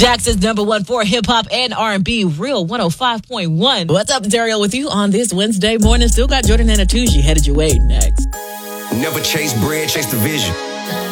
Jackson's #1 for hip hop and R&B, Real 105.1. What's up, Daryl, with you on this Wednesday morning. Still got Jordan and Atuji headed your way next. Never chase bread, chase the vision.